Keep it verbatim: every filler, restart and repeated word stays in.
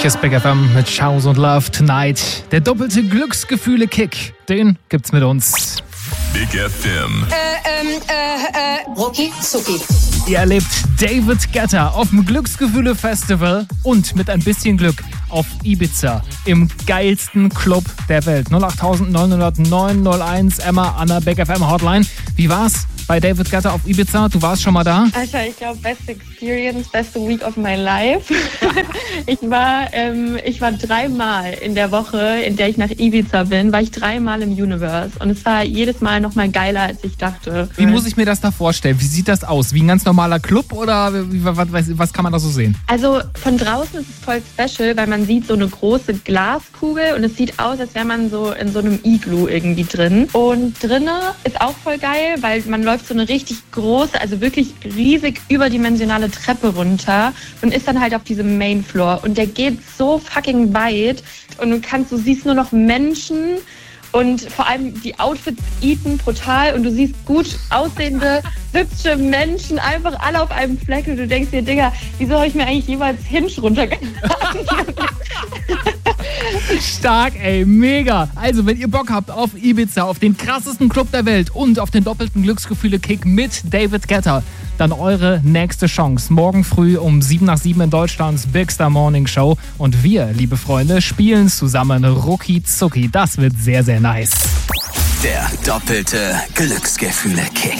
ist Big F M mit Shows und Love Tonight. Der doppelte Glücksgefühle-Kick, den gibt's mit uns. Big F M. Äh, ähm, äh, äh, Rucki Zucki. Ihr erlebt David Guetta auf dem Glücksgefühle-Festival und mit ein bisschen Glück auf Ibiza im geilsten Club der Welt. null acht neun null neun null eins Emma an der Big F M Hotline. Wie war's bei David Guetta auf Ibiza? Du warst schon mal da? Alter, ich glaube, beste Experience, beste Week of my life. ich war ähm, ich war dreimal in der Woche, in der ich nach Ibiza bin, war ich dreimal im Universe. Und es war jedes Mal noch mal geiler, als ich dachte. Wie muss ich mir das da vorstellen? Wie sieht das aus? Wie ein ganz normaler Club oder wie, was, was kann man da so sehen? Also von draußen ist es voll special, weil man sieht so eine große Glaskugel und es sieht aus, als wäre man so in so einem Iglu irgendwie drin. Und drinnen ist auch voll geil, weil man läuft so eine richtig große, also wirklich riesig überdimensionale Treppe runter und ist dann halt auf diesem Main Floor. Und der geht so fucking weit und du kannst, du siehst nur noch Menschen. Und vor allem die Outfits eaten brutal und du siehst gut aussehende, hübsche Menschen einfach alle auf einem Fleck und du denkst dir, Digga, wieso habe ich mir eigentlich jeweils Hinge runtergeladen? Stark, ey, mega. Also, wenn ihr Bock habt auf Ibiza, auf den krassesten Club der Welt und auf den doppelten Glücksgefühle-Kick mit David Guetta, dann eure nächste Chance. Morgen früh um sieben nach sieben in Deutschlands Big Star Morning Show. Und wir, liebe Freunde, spielen zusammen Rucki Zucki. Das wird sehr, sehr nice. Der doppelte Glücksgefühle-Kick.